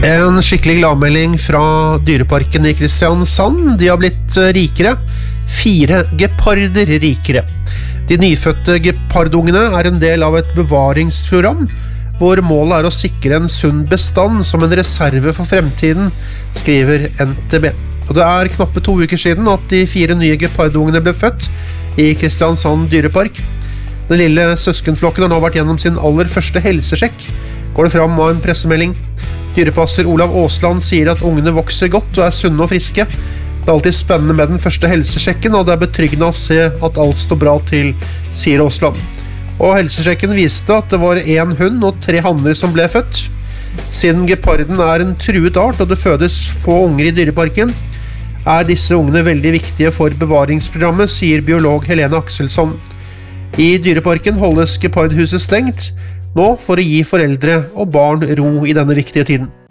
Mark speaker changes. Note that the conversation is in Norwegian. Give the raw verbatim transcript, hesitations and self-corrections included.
Speaker 1: En skikkelig gladmelding fra dyreparken i Kristiansand. De har blitt rikere. Fire geparder rikere. De nyfødte gepardungene er en del av et bevaringsprogram, hvor målet er å sikre en sunn bestand som en reserve for fremtiden, skriver N T B. Og det er knappe to uker siden at de fire nye gepardungene ble født i Kristiansand dyrepark. Den lille søskenflokken har nå vært gjennom sin aller første helsesjekk, går det fram av en pressemelding. Dyrepasser Olav Aasland sier at ungene vokser godt og er sunne og friske. Det er alltid spennende med den første helsesjekken, og det er betryggende å se at alt står bra til, sier Aasland. Og helsesjekken viste at det var en hund og tre hanner som ble født. Siden geparden er en truet art og det fødes få unger i dyreparken, er disse ungene veldig viktige for bevaringsprogrammet, sier biolog Helene Akselsson. I dyreparken holdes gepardhuset stengt, nå for å gi foreldre og barn ro i denne viktige tiden.